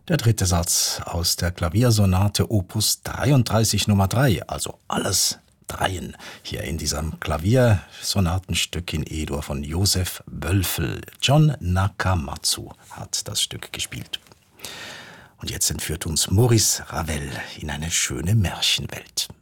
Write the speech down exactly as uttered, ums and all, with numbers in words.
Der dritte Satz aus der Klaviersonate Opus dreiunddreißig Nummer drei, also alles Dreien, hier in diesem Klaviersonatenstück in E-Dur von Josef Wölfel. John Nakamatsu hat das Stück gespielt. Und jetzt entführt uns Maurice Ravel in eine schöne Märchenwelt.